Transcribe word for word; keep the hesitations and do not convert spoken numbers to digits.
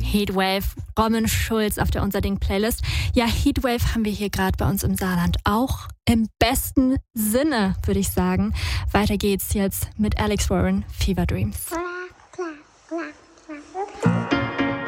Heatwave, Robin Schulz auf der Unser Ding Playlist. Ja, Heatwave haben wir hier gerade bei uns im Saarland auch im besten Sinne, würde ich sagen. Weiter geht's jetzt mit Alex Warren, Fever Dreams.